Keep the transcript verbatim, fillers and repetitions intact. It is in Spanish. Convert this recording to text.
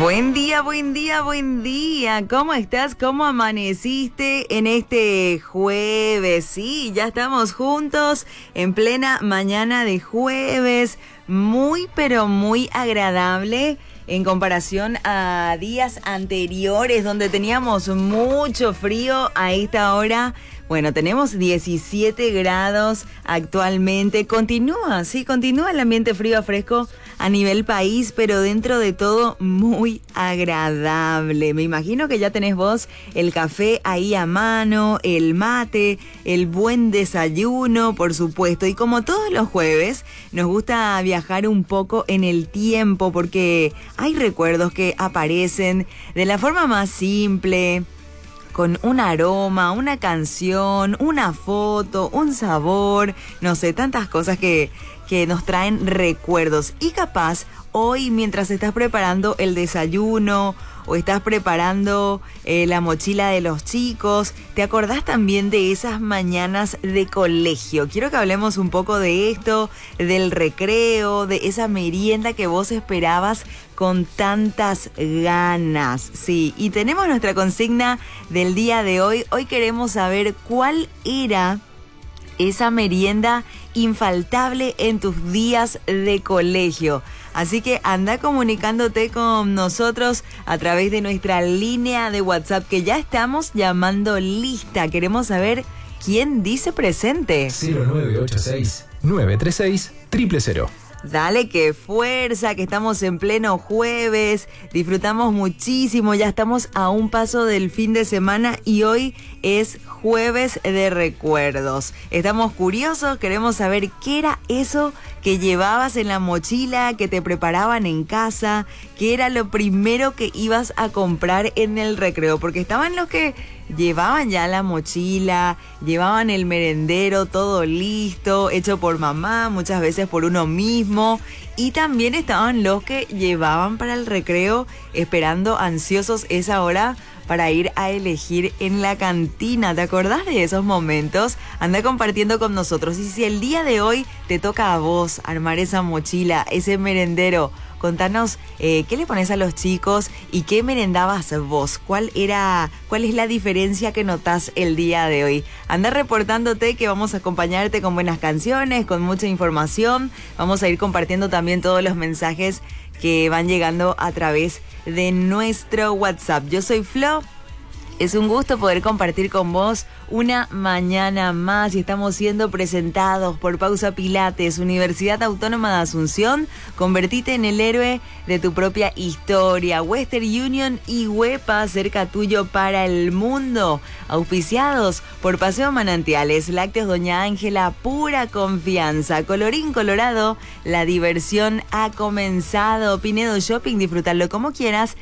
Buen día, buen día, buen día. ¿Cómo estás? ¿Cómo amaneciste en este jueves? Sí, ya estamos juntos en plena mañana de jueves. Muy, pero muy agradable en comparación a días anteriores donde teníamos mucho frío. A esta hora, bueno, tenemos diecisiete grados actualmente. Continúa, sí, continúa el ambiente frío a fresco a nivel país, pero dentro de todo muy agradable. Me imagino que ya tenés vos el café ahí a mano, el mate, el buen desayuno, por supuesto. Y como todos los jueves, nos gusta viajar un poco en el tiempo porque hay recuerdos que aparecen de la forma más simple, con un aroma, una canción, una foto, un sabor, no sé, tantas cosas que, que nos traen recuerdos. Y capaz, hoy mientras estás preparando el desayuno o estás preparando eh, la mochila de los chicos, te acordás también de esas mañanas de colegio. Quiero que hablemos un poco de esto, del recreo, de esa merienda que vos esperabas con tantas ganas. Sí, y tenemos nuestra consigna del día de hoy. Hoy queremos saber cuál era esa merienda infaltable en tus días de colegio. Así que anda comunicándote con nosotros a través de nuestra línea de WhatsApp, que ya estamos llamando lista. Queremos saber quién dice presente. cero nueve ocho seis, nueve tres seis, cero cero cero. Dale, qué fuerza, que estamos en pleno jueves, disfrutamos muchísimo, ya estamos a un paso del fin de semana y hoy es jueves de recuerdos. Estamos curiosos, queremos saber qué era eso que llevabas en la mochila, que te preparaban en casa, qué era lo primero que ibas a comprar en el recreo, porque estaban los que llevaban ya la mochila, llevaban el merendero todo listo, hecho por mamá, muchas veces por uno mismo, y también estaban los que llevaban para el recreo esperando ansiosos esa hora para ir a elegir en la cantina. ¿Te acordás de esos momentos? Anda compartiendo con nosotros. Y si el día de hoy te toca a vos armar esa mochila, ese merendero, contanos eh, qué le pones a los chicos y qué merendabas vos. ¿Cuál era, cuál es la diferencia que notás el día de hoy? Anda reportándote, que vamos a acompañarte con buenas canciones, con mucha información. Vamos a ir compartiendo también todos los mensajes que van llegando a través de nuestro WhatsApp. Yo soy Flo. Es un gusto poder compartir con vos una mañana más y estamos siendo presentados por Pausa Pilates, Universidad Autónoma de Asunción. Convertite en el héroe de tu propia historia. Western Union y Huepa, cerca tuyo para el mundo. Auspiciados por Paseo Manantiales, Lácteos Doña Ángela, pura confianza. Colorín Colorado, la diversión ha comenzado. Pinedo Shopping, disfrutarlo como quieras